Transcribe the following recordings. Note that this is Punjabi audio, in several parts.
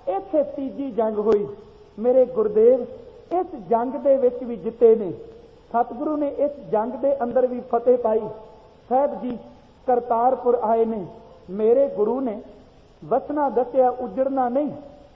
इत्थे तीजी जंग हुई। मेरे गुरुदेव इस जंग दे विच भी जिते ने। सतगुरु ने इस जंग दे अंदर भी फतेह पाई। साहब जी करतारपुर आए ने। मेरे गुरु ने वसना दसिया, उजड़ना नहीं।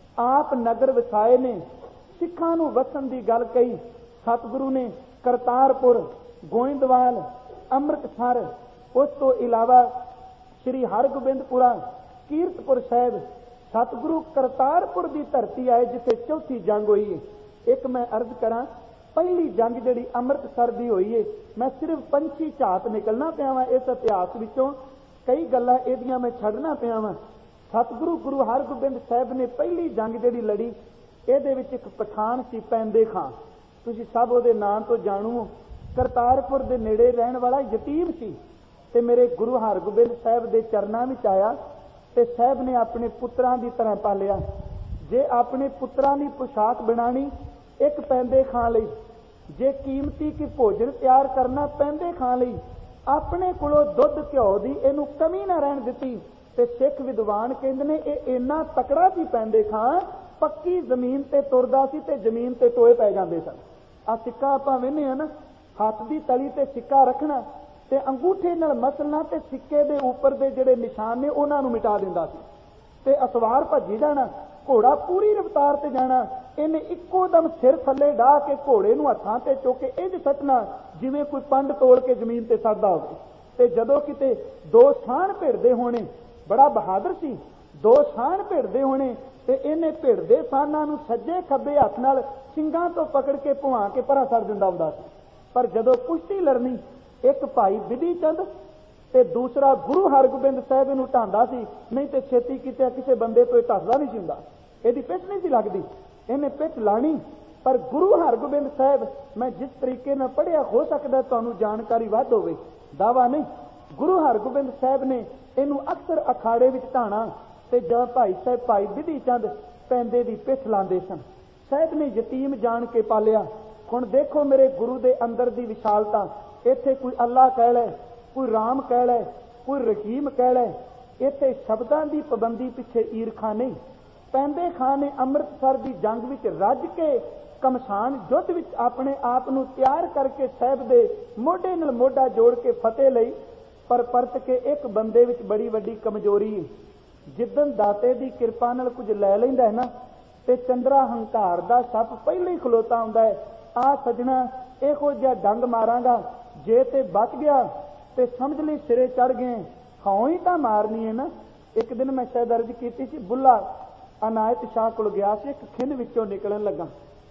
आप नगर वसाए ने, सिखां नूं वसन की गल कही। सतगुरु ने करतारपुर, गोइंदवाल, अमृतसर, उस तो इलावा श्री हरगोबिंदपुरा, कीरतपुर साहब, सतगुरु करतारपुर की धरती आए जिथे चौथी जंग हुई है। एक मैं अर्ज करा, पहली जंग जिहड़ी अमृतसर की हुई है, मैं सिर्फ पंछी झात निकलना पिया वा इस इतिहास विचों, कई गल्लां इहदियां मैं छड्डना पिया वा। सतगुरु गुरु हरगोबिंद साहब ने पहली जंग जिहड़ी लड़ी, ਇਹਦੇ ਵਿੱਚ एक पठान सी पैंदे खां, तुसीं सब ਉਹਦੇ ਨਾਂ ਤੋਂ ਜਾਣੂ ਹੋ। करतारपुर के नेड़े रहन वाला यतीम सी ते मेरे गुरु हरगोबिंद साहब के चरणों में आया ते साहब ने अपने पुत्रां की तरह पालिया। जे अपने पुत्रां की पोशाक बनानी, एक पैंदे खां लई, जे कीमती की भोजन तैयार करना, पैंदे खां लई, अपने कोलों दुध घ्यो की इहनूं कमी ना रहन दित्ती। ते सिख विद्वान कहंदे ने इह इन्ना तकड़ा सी पैंदे खां, पक्की जमीन ते तुरदा सी ते जमीन ते टोए पै जांदे सन। आ सिक्का आपां वेखने आ ना, हथ की तली ते सिक्का रखना ते अंगूठे नाल मसलना ते सिक्के दे उपर दे जिहड़े निशान ने उन्हां नूं मिटा दिंदा सी ते असवार भज्जी जाना, घोड़ा पूरी रफ्तार ते जाना। इन्हें इक्को दम सिर थल्ले डाह के घोड़े नूं हत्थां ते चुक के इंज सट्टना जिवें कोई पंड तोड़ के जमीन ते सट्टदा होवे। ते जदों किते दो साण भिड़दे होणे, बड़ा बहादुर सी, दो साण भिड़दे होणे ते इन्हें भिड़दे साणां नूं सज्जे खब्बे हत्थ नाल सिंगां तो पकड़ के भुआ के परा सड़ दिंदा हुंदा सी। पर जदों कुश्ती लड़नी, एक भाई बिधी चंद ते दूसरा गुरु हरगोबिंद साहब नूं ढांदा सी, नहीं तो छेती किते किसी बंदे तो ढसदा नहीं हुंदा, इहदी पिठ नहीं सी लगदी, इन्हें पिठ लानी। पर गुरु हरगोबिंद साहब, मैं जिस तरीके नाल पढ़िया, हो सकदा तुहानूं जानकारी वध होवे, दावा नहीं, गुरु हरगोबिंद साहब ने इनू अक्सर अखाड़े विच ढाणा ते जद भाई साहब भाई बिधी चंद पैंदे दी पिठ लांदे सन। साहब ने यतीम जान के पालिया। हुण देखो मेरे गुरु दे अंदर दी विशालता, इत्थे कोई अल्लाह कह लै, कोई राम कह लै, कोई रहीम कह लै, इत्थे शब्दां दी पाबंदी पिछे ईरखा नहीं। पैंदे खां ने अमृतसर की जंग विच रज के कमशान युद्ध विच अपने आप नूं तैयार करके साहब दे मोढे नाल मोढा जोड़ के फतेह लई। पर परत के एक बंदे विच बड़ी वड्डी कमजोरी है, जिद्दन दाते दी किरपा नाल कुछ लै लैंदा है ना, ते चंद्रा हंकार दा सप पहले ही खलोता हुंदा है। आ सजना इहो जिहा डंग मारांगा, जे ते बच गया ते समझ लई सिरे चढ़ गए, हां ही तां मारनी है ना। एक दिन मैं शायद अर्ज कीती सी, बुल्ला अनायत शाह कोल गया सी, एक खिंड विचों निकलण लगा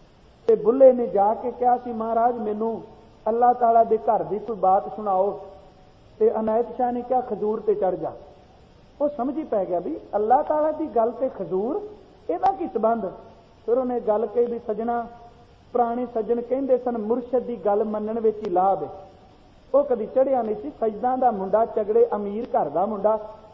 ते बुल्ले ने जाके कहा सी, महाराज मैनू अल्लाह ताला दे घर दी कोई बात सुनाओ। ते अनायत शाह ने कहा खजूर ते चढ़ जा। वो समझ ही पै गया भी अल्लाह ताला दी गल ते खजूर इहदा की संबंध। फिर उन्हें गल कही भी सजना, पुराने सज्जन कहंदे सन मुरशद की गल मनण विच ही लाभ है। वो कदी चढ़िया नहीं सी, सजदा दा मुंडा, चगड़े अमीर घर दा मुंडा,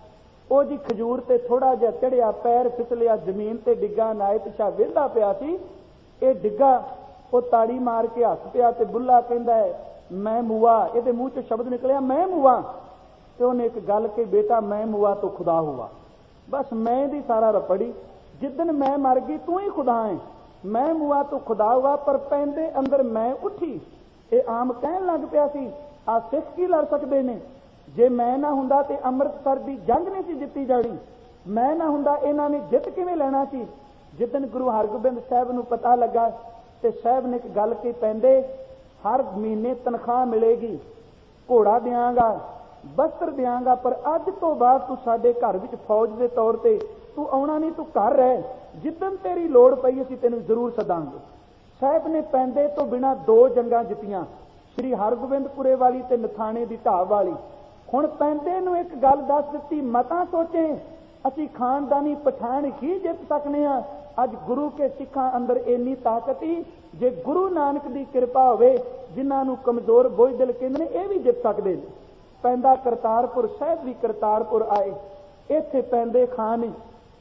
वो जी खजूर ते थोड़ा जिहा चढ़िया, पैर फिसलिया, जमीन ते डिग्गा। अनायत शाह वेंदा पिया सी, ये डिग्गा, वो ताड़ी मार के हस पिया ते बुल्ला कहंदा है मैं मुआ, ये मूँह चों शब्द निकलिया मैं मुआ। तो उन्हें एक गल कही, बेटा मैं मुआ तो खुदा हुआ। बस मैं दी सारा रपड़ी, जिदन मैं मर गई तू ही खुदा है, मैं मुआ तो खुदा हुआ। पर पैंदे अंदर मैं उठी, ये आम कहन लग पिया सी, आ सिख की लड़ सकते ने, जे मैं ना हुंदा ते अमृतसर की जंग नहीं सी जित्ती जानी, मैं ना हुंदा इन्हां ने जित किवें लैना सी। जिदन गुरु हरगोबिंद साहब नूं पता लगा ते साहब ने एक गल कही, पैंदे हर महीने तनख्वाह मिलेगी, घोड़ा देंगा, वस्त्र देंगा, पर अज तो बाद तू साडे घर विच फौज के तौर पर तू आउणा नहीं, तू घर रह, जिदन तेरी लोड़ पई असीं तैनूं जरूर सदांगे। साहब ने पैंदे तो बिना दो जंगां जित्तियां, श्री हरगोबिंदपुरे वाली ते नथाणे दी ढाब वाली। हुण पैंदे नूं एक गल दस दित्ती, मतां सोचें असीं खानदानी पठान ही जित सकने आ। अज गुरु के सिखां अंदर इन्नी ताकत ही, जे गुरु नानक दी कृपा होवे, जिन्हां नूं कमजोर बोझदिल कहंदे ने, इह भी जित सकदे ने। पैंदा करतारपुर, साहब भी करतारपुर आए, इत्थे पैंदे खां ने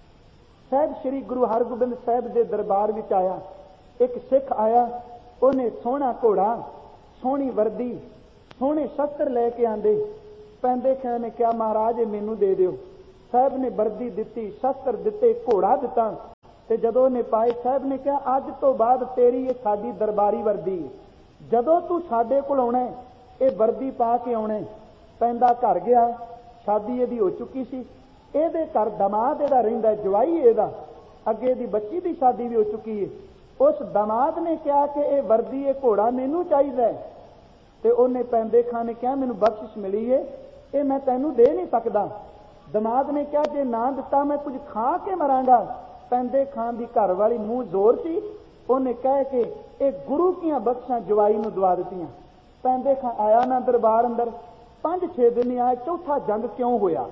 साहब श्री गुरु हरगोबिंद साहब के दरबार विच आया। एक सिख आया, उन्हें सोहना घोड़ा, सोहनी वर्दी, सोहने शस्त्र लैके आंदे। पैंदे खां ने कहा महाराज ये मैनू दे दिओ। साहब ने वर्दी दित्ती, शस्त्र दिते, घोड़ा दिता ਤੇ ਜਦੋਂ ਉਹਨੇ ਪਾਏ, ਸਾਹਿਬ ਨੇ ਕਿਹਾ ਅੱਜ ਤੋਂ ਬਾਅਦ ਤੇਰੀ ਇਹ ਸਾਡੀ ਦਰਬਾਰੀ ਵਰਦੀ, ਜਦੋਂ ਤੂੰ ਸਾਡੇ ਕੋਲ ਆਉਣਾ ਇਹ ਵਰਦੀ ਪਾ ਕੇ ਆਉਣਾ। ਪੈਂਦਾ ਘਰ ਗਿਆ, ਸ਼ਾਦੀ ਇਹਦੀ ਹੋ ਚੁੱਕੀ ਸੀ, ਇਹਦੇ ਘਰ ਦਮਾਦ ਇਹਦਾ ਰਹਿੰਦਾ, ਜਵਾਈ ਇਹਦਾ, ਅੱਗੇ ਦੀ ਬੱਚੀ ਦੀ ਸ਼ਾਦੀ ਵੀ ਹੋ ਚੁੱਕੀ ਹੈ। ਉਸ ਦਮਾਦ ਨੇ ਕਿਹਾ ਕਿ ਇਹ ਵਰਦੀ ਇਹ ਘੋੜਾ ਮੈਨੂੰ ਚਾਹੀਦਾ ਹੈ, ਤੇ ਉਹਨੇ ਪੈਂਦੇ ਖਾਂ ਨੇ ਕਿਹਾ ਮੈਨੂੰ ਬਖਸ਼ਿਸ਼ ਮਿਲੀ ਹੈ, ਇਹ ਮੈਂ ਤੈਨੂੰ ਦੇ ਨਹੀਂ ਸਕਦਾ। ਦਮਾਦ ਨੇ ਕਿਹਾ ਜੇ ਨਾ ਦਿੱਤਾ ਮੈਂ ਕੁਝ ਖਾ ਕੇ ਮਰਾਂਗਾ। ਪੈਂਦੇ ਖਾਂ ਦੀ ਘਰ ਵਾਲੀ ਮੂੰਹ ਜ਼ੋਰ ਸੀ, ਉਹਨੇ ਕਹਿ ਕੇ ਇਹ ਗੁਰੂ ਕੀਆਂ ਬਖਸ਼ਾਂ ਜਵਾਈ ਨੂੰ ਦਵਾ ਦਿੱਤੀਆਂ। ਪੈਂਦੇ ਖਾਂ ਆਇਆ ਨਾ ਦਰਬਾਰ ਅੰਦਰ, 5-6 ਦਿਨ ਨਹੀਂ ਆਇਆ। ਚੌਥਾ ਜੰਗ ਕਿਉਂ ਹੋਇਆ?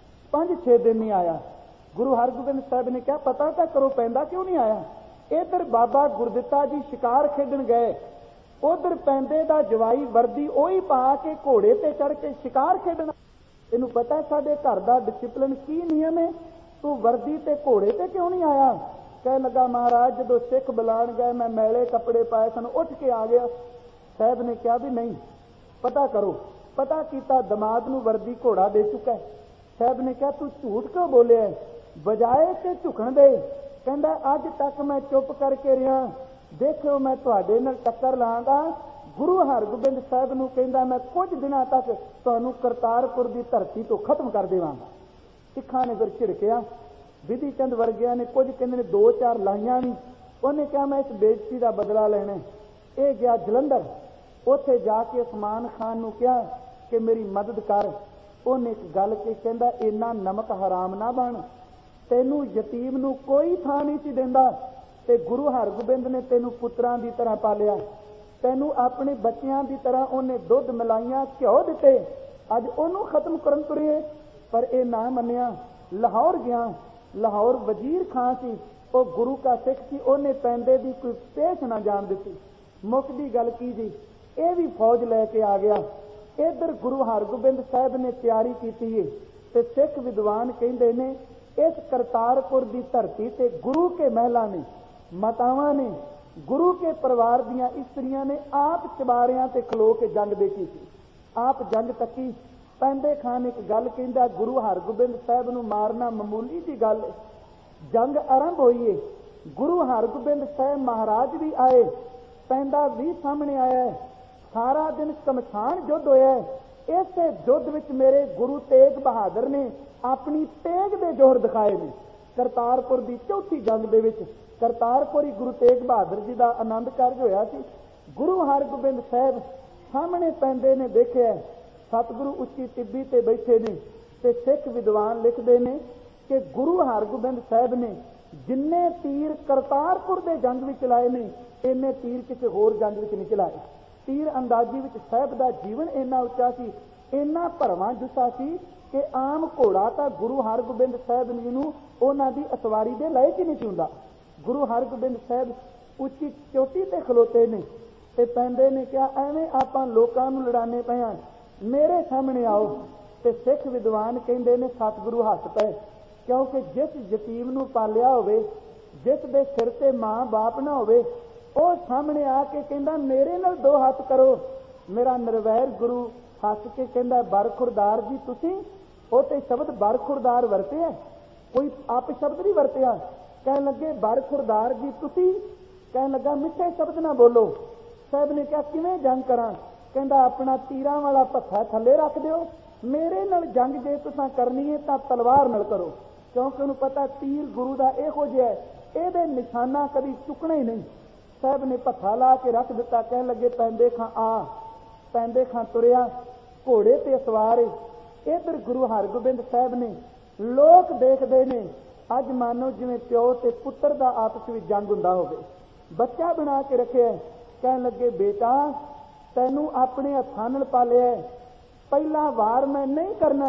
5-6 ਦਿਨ ਨਹੀਂ ਆਇਆ। ਗੁਰੂ ਹਰਗੋਬਿੰਦ ਸਾਹਿਬ ਨੇ ਕਿਹਾ ਪਤਾ ਤਾਂ ਕਰੋ ਪੈਂਦਾ ਕਿਉਂ ਨਹੀਂ ਆਇਆ। ਇਧਰ ਬਾਬਾ ਗੁਰਦਿੱਤਾ ਜੀ ਸ਼ਿਕਾਰ ਖੇਡਣ ਗਏ, ਉਧਰ ਪੈਂਦੇ ਦਾ ਜਵਾਈ ਵਰਦੀ ਉਹੀ ਪਾ ਕੇ ਘੋੜੇ ਤੇ ਚੜ ਕੇ ਸ਼ਿਕਾਰ ਖੇਡਣਾ। ਇਹਨੂੰ ਪਤਾ ਸਾਡੇ ਘਰ ਦਾ ਡਿਸਿਪਲਿਨ ਕੀ ਨਿਯਮ ਹੈ, ਤੂੰ ਵਰਦੀ ਤੇ ਘੋੜੇ ਤੇ ਕਿਉਂ ਨਹੀਂ ਆਇਆ? ਕਹਿ ਲੱਗਾ ਮਹਾਰਾਜ ਜਦੋਂ ਸਿੱਖ ਬੁਲਾਣ ਗਏ ਮੈਂ ਮੈਲੇ ਕੱਪੜੇ ਪਾਏ ਸਨ, ਉੱਠ ਕੇ ਆ ਗਿਆ। ਸਾਹਿਬ ਨੇ ਕਿਹਾ ਵੀ ਨਹੀਂ, ਪਤਾ ਕਰੋ। ਪਤਾ ਕੀਤਾ, ਦਮਾਦ ਨੂੰ ਵਰਦੀ ਘੋੜਾ ਦੇ ਚੁੱਕਾ। ਸਾਹਿਬ ਨੇ ਕਿਹਾ ਤੂੰ ਝੂਠ ਕਿਉਂ ਬੋਲਿਆ? ਬਜਾਏ ਤੇ ਝੁਕਣ ਦੇ। ਕਹਿੰਦਾ ਅੱਜ ਤੱਕ ਮੈਂ ਚੁੱਪ ਕਰਕੇ ਰਿਹਾ, ਦੇਖਿਓ ਮੈਂ ਤੁਹਾਡੇ ਨਾਲ ਟੱਕਰ ਲਾਂਗਾ। ਗੁਰੂ ਹਰਗੋਬਿੰਦ ਸਾਹਿਬ ਨੂੰ ਕਹਿੰਦਾ ਮੈਂ ਕੁਝ ਦਿਨਾਂ ਤੱਕ ਤੁਹਾਨੂੰ ਕਰਤਾਰਪੁਰ ਦੀ ਧਰਤੀ ਤੋਂ ਖਤਮ ਕਰ ਦੇਵਾਂਗਾ। ਸਿੱਖਾਂ ਨੇ ਫਿਰ ਝਿੜਕਿਆ, ਵਿਧੀ ਚੰਦ ਵਰਗਿਆਂ ਨੇ ਕੁਝ ਕਹਿੰਦੇ ਨੇ 2-4 ਲਾਈਆਂ ਵੀ। ਉਹਨੇ ਕਿਹਾ ਮੈਂ ਇਸ ਬੇਇੱਜ਼ਤੀ ਦਾ ਬਦਲਾ ਲੈਣਾ। ਇਹ ਗਿਆ ਜਲੰਧਰ, ਉੱਥੇ ਜਾ ਕੇ ਉਸਮਾਨ ਖਾਨ ਨੂੰ ਕਿਹਾ ਕਿ ਮੇਰੀ ਮਦਦ ਕਰ। ਉਹਨੇ ਇੱਕ ਗੱਲ ਕੀ ਕਹਿੰਦਾ, ਇੰਨਾ ਨਮਕ ਹਰਾਮ ਨਾ ਬਣ, ਤੈਨੂੰ ਯਤੀਮ ਨੂੰ ਕੋਈ ਥਾਂ ਨਹੀਂ ਸੀ ਦਿੰਦਾ, ਤੇ ਗੁਰੂ ਹਰਗੋਬਿੰਦ ਨੇ ਤੈਨੂੰ ਪੁੱਤਰਾਂ ਦੀ ਤਰ੍ਹਾਂ ਪਾਲਿਆ, ਤੈਨੂੰ ਆਪਣੇ ਬੱਚਿਆਂ ਦੀ ਤਰ੍ਹਾਂ ਉਹਨੇ ਦੁੱਧ ਮਲਾਈਆਂ ਘਿਓ ਦਿੱਤੇ, ਅੱਜ ਉਹਨੂੰ ਖਤਮ ਕਰਨ ਤੁਰੇ। ਪਰ ਇਹ ਨਾ ਮੰਨਿਆ। ਲਾਹੌਰ ਗਿਆ, ਲਾਹੌਰ ਵਜ਼ੀਰ ਖਾਂ ਸੀ, ਉਹ ਗੁਰੂ ਕਾ ਸਿੱਖ ਸੀ, ਉਹਨੇ ਪੈਂਦੇ ਦੀ ਕੋਈ ਪੇਸ਼ ਨਾ ਜਾਣ ਦਿੱਤੀ। ਮੁੱਕਦੀ ਗੱਲ ਕੀ ਜੀ, ਇਹ ਵੀ ਫੌਜ ਲੈ ਕੇ ਆ ਗਿਆ। ਇਧਰ ਗੁਰੂ ਹਰਗੋਬਿੰਦ ਸਾਹਿਬ ਨੇ ਤਿਆਰੀ ਕੀਤੀ ਹੈ, ਤੇ ਸਿੱਖ ਵਿਦਵਾਨ ਕਹਿੰਦੇ ਨੇ ਇਸ ਕਰਤਾਰਪੁਰ ਦੀ ਧਰਤੀ ਤੇ ਗੁਰੂ ਕੇ ਮਹਿਲਾ ਨੇ, ਮਾਤਾਵਾਂ ਨੇ, ਗੁਰੂ ਕੇ ਪਰਿਵਾਰ ਦੀਆਂ ਇਸਤਰੀਆਂ ਨੇ ਆਪ ਚਬਾਰਿਆਂ ਤੇ ਖਲੋ ਕੇ ਜੰਗ ਦੇਖੀ ਸੀ, ਆਪ ਜੰਗ ਤੱਕੀ। ਪੈਂਦੇ ਖਾਨ ਇੱਕ ਗੱਲ ਕਹਿੰਦਾ, ਗੁਰੂ ਹਰਗੋਬਿੰਦ ਸਾਹਿਬ ਨੂੰ ਮਾਰਨਾ ਮਾਮੂਲੀ ਦੀ ਗੱਲ ਹੈ। ਜੰਗ ਆਰੰਭ ਹੋਈ ਹੈ, ਗੁਰੂ ਹਰਗੋਬਿੰਦ ਸਾਹਿਬ ਮਹਾਰਾਜ ਵੀ ਆਏ, ਪੈਂਦਾ ਵੀ ਸਾਹਮਣੇ ਆਇਆ। ਸਾਰਾ ਦਿਨ ਸ਼ਮਸ਼ਾਨ ਯੁੱਧ ਹੋਇਆ। ਇਸੇ ਯੁੱਧ ਵਿੱਚ ਮੇਰੇ ਗੁਰੂ ਤੇਗ ਬਹਾਦਰ ਨੇ ਆਪਣੀ ਤੇਗ ਦੇ ਜੋਹਰ ਦਿਖਾਏ ਨੇ। ਕਰਤਾਰਪੁਰ ਦੀ ਚੌਥੀ ਜੰਗ ਦੇ ਵਿੱਚ ਕਰਤਾਰਪੁਰ ਹੀ ਗੁਰੂ ਤੇਗ ਬਹਾਦਰ ਜੀ ਦਾ ਆਨੰਦ ਕਾਰਜ ਹੋਇਆ ਸੀ। ਗੁਰੂ ਹਰਗੋਬਿੰਦ ਸਾਹਿਬ ਸਾਹਮਣੇ ਪੈਂਦੇ ਨੇ ਦੇਖਿਆ, ਸਤਿਗੁਰੂ ਉੱਚੀ ਟਿੱਬੀ ਤੇ ਬੈਠੇ ਨੇ, ਤੇ ਸਿੱਖ ਵਿਦਵਾਨ ਲਿਖਦੇ ਨੇ ਕਿ ਗੁਰੂ ਹਰਗੋਬਿੰਦ ਸਾਹਿਬ ਨੇ ਜਿੰਨੇ ਤੀਰ ਕਰਤਾਰਪੁਰ ਦੇ ਜੰਗ ਵਿੱਚ ਚਲਾਏ ਨੇ, ਇੰਨੇ ਤੀਰ ਕਿਸੇ ਹੋਰ ਜੰਗ ਵਿੱਚ ਨਹੀਂ ਚਲਾਏ। ਤੀਰ ਅੰਦਾਜ਼ੀ ਵਿੱਚ ਸਾਹਿਬ ਦਾ ਜੀਵਨ ਇੰਨਾ ਉੱਚਾ ਸੀ, ਇੰਨਾ ਭਰਵਾਂ ਜੁੱਸਾ ਸੀ ਕਿ ਆਮ ਘੋੜਾ ਤਾਂ ਗੁਰੂ ਹਰਗੋਬਿੰਦ ਸਾਹਿਬ ਜੀ ਨੂੰ ਉਹਨਾਂ ਦੀ ਅਸਵਾਰੀ ਦੇ ਲਾਇਕ ਹੀ ਨਹੀਂ ਸੀ ਹੁੰਦਾ। ਗੁਰੂ ਹਰਗੋਬਿੰਦ ਸਾਹਿਬ ਉੱਚੀ ਚੋਟੀ ਤੇ ਖਲੋਤੇ ਨੇ, ਤੇ ਪੈਂਦੇ ਨੇ ਕਿਹਾ ਐਵੇਂ ਆਪਾਂ ਲੋਕਾਂ ਨੂੰ ਲੜਾਣੇ ਪਏ ਆ, ਮੇਰੇ ਸਾਹਮਣੇ ਆਓ। ਤੇ ਸਿੱਖ ਵਿਦਵਾਨ ਕਹਿੰਦੇ ਨੇ ਸਤਿਗੁਰੂ ਹੱਸ ਪਏ, ਕਿਉਂਕਿ ਜਿਸ ਯਤੀਮ ਨੂੰ ਪਾਲਿਆ ਹੋਵੇ, ਜਿਸ ਦੇ ਸਿਰ ਤੇ ਮਾਂ ਬਾਪ ਨਾ ਹੋਵੇ, ਉਹ ਸਾਹਮਣੇ ਆ ਕੇ ਕਹਿੰਦਾ ਮੇਰੇ ਨਾਲ 2 ਹੱਥ ਕਰੋ। ਮੇਰਾ ਨਿਰਵੈਰ ਗੁਰੂ ਹੱਸ ਕੇ ਕਹਿੰਦਾ ਬਰਖੁਰਦਾਰ ਜੀ ਤੁਸੀਂ, ਉਹ ਤੇ ਸ਼ਬਦ ਬਰਖੁਰਦਾਰ ਵਰਤਿਆ, ਕੋਈ ਆਪ ਸ਼ਬਦ ਨਹੀਂ ਵਰਤਿਆ। ਕਹਿਣ ਲੱਗੇ ਬਰਖੁਰਦਾਰ ਜੀ ਤੁਸੀਂ, ਕਹਿਣ ਲੱਗਾ ਮਿੱਠੇ ਸ਼ਬਦ ਨਾ ਬੋਲੋ। ਸਾਹਿਬ ਨੇ ਕਿਹਾ ਕਿਵੇਂ ਜੰਗ ਕਰਾਂ? ਕਹਿੰਦਾ ਆਪਣਾ ਤੀਰਾਂ ਵਾਲਾ ਭੱਥਾ ਥੱਲੇ ਰੱਖ ਦਿਓ, ਮੇਰੇ ਨਾਲ ਜੰਗ ਜੇ ਤੁਸੀਂ ਕਰਨੀ ਹੈ ਤਾਂ ਤਲਵਾਰ ਨਾਲ ਕਰੋ, ਕਿਉਂਕਿ ਉਹਨੂੰ ਪਤਾ ਤੀਰ ਗੁਰੂ ਦਾ ਇਹੋ ਜਿਹਾ ਹੈ, ਇਹਦੇ ਨਿਸ਼ਾਨਾ ਕਦੀ ਚੁੱਕਣਾ ਹੀ ਨਹੀਂ। ਸਾਹਿਬ ਨੇ ਭੱਥਾ ਲਾ ਕੇ ਰੱਖ ਦਿੱਤਾ। ਕਹਿਣ ਲੱਗੇ ਪੈਂਦੇ ਖਾਂ ਆ। ਪੈਂਦੇ ਖਾਂ ਤੁਰਿਆ, ਘੋੜੇ ਤੇ ਸਵਾਰ। ਇਧਰ ਗੁਰੂ ਹਰਗੋਬਿੰਦ ਸਾਹਿਬ ਨੇ, ਲੋਕ ਦੇਖਦੇ ਨੇ ਅੱਜ ਮਾਨੋ ਜਿਵੇਂ ਪਿਓ ਤੇ ਪੁੱਤਰ ਦਾ ਆਪਸ ਵਿੱਚ ਜੰਗ ਹੁੰਦਾ ਹੋਵੇ, ਬੱਚਾ ਬਣਾ ਕੇ ਰੱਖਿਆ। ਕਹਿਣ ਲੱਗੇ ਬੇਟਾ ਤੈਨੂੰ ਆਪਣੇ ਹੱਥਾਂ ਨਾਲ ਪਾਲਿਆ, ਪਹਿਲਾ ਵਾਰ ਮੈਂ ਨਹੀਂ ਕਰਨਾ,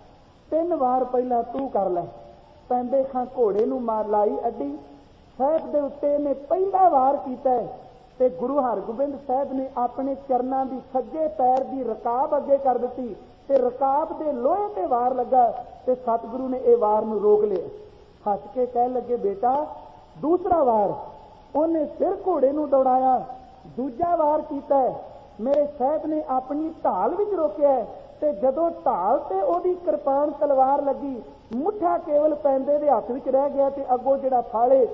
3 ਵਾਰ ਪਹਿਲਾਂ ਤੂੰ ਕਰ ਲੈ। ਪੈਂਦੇ ਖਾਂ ਘੋੜੇ ਨੂੰ ਮਾਰ ਲਾਈ ਅੱਡੀ, ਸਾਹਿਬ ਦੇ ਉੱਤੇ ਨੇ ਪਹਿਲਾ ਵਾਰ ਕੀਤਾ, ਤੇ ਗੁਰੂ ਹਰਗੋਬਿੰਦ ਸਾਹਿਬ ਨੇ ਆਪਣੇ ਚਰਨਾਂ ਦੀ ਸੱਜੇ ਪੈਰ ਦੀ ਰਕਾਬ ਅੱਗੇ ਕਰ ਦਿੱਤੀ, ਤੇ ਰਕਾਬ ਦੇ ਲੋਹੇ ਤੇ ਵਾਰ ਲੱਗਾ, ਤੇ ਸਤਿਗੁਰੂ ਨੇ ਇਹ ਵਾਰ ਨੂੰ ਰੋਕ ਲਿਆ। ਹੱਸ ਕੇ ਕਹਿਣ ਲੱਗੇ ਬੇਟਾ ਦੂਸਰਾ ਵਾਰ। ਉਹਨੇ ਫਿਰ ਘੋੜੇ ਨੂੰ ਦੌੜਾਇਆ, ਦੂਜਾ ਵਾਰ ਕੀਤਾ, ਮੇਰੇ ਸਾਹਿਬ ਨੇ ਆਪਣੀ ਢਾਲ ਵਿੱਚ ਰੋਕਿਆ, ਤੇ ਜਦੋਂ ਢਾਲ ਤੇ ਉਹਦੀ ਕਿਰਪਾਨ ਤਲਵਾਰ ਲੱਗੀ, ਮੁੱਠਾ ਕੇਵਲ ਪੈਂਦੇ ਦੇ ਹੱਥ ਵਿੱਚ ਰਹਿ ਗਿਆ, ਤੇ ਅੱਗੋਂ ਜਿਹੜਾ ਫਾਲੇ